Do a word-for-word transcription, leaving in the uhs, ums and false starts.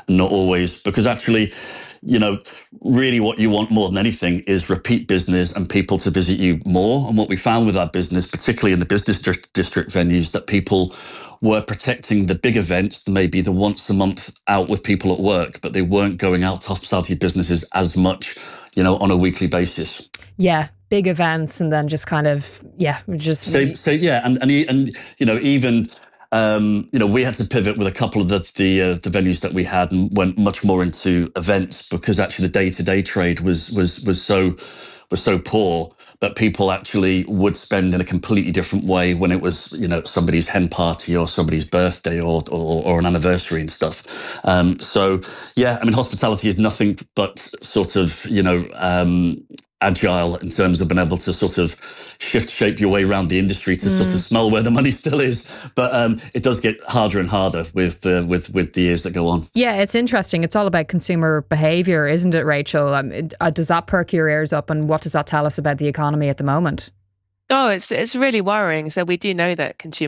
not always, because actually, you know, really what you want more than anything is repeat business and people to visit you more. And what we found with our business, particularly in the business district, district venues, that people were protecting the big events, maybe the once a month out with people at work, but they weren't going out to hospitality businesses as much, you know, on a weekly basis. Yeah, big events, and then just kind of, yeah, just... So, so yeah, and, and, and you know, even... Um, you know, we had to pivot with a couple of the the, uh, the venues that we had and went much more into events, because actually the day to day trade was was was so was so poor that people actually would spend in a completely different way when it was, you know, somebody's hen party or somebody's birthday or or, or an anniversary and stuff. Um, so yeah, I mean, hospitality is nothing but sort of, you know, um, agile in terms of being able to sort of shift shape your way around the industry to mm. sort of smell where the money still is, but um, it does get harder and harder with uh, with with the years that go on. Yeah, it's interesting. It's all about consumer behaviour, isn't it, Rachel? Um, it, uh, does that perk your ears up, and what does that tell us about the economy at the moment? Oh, it's it's really worrying. So we do know that consumer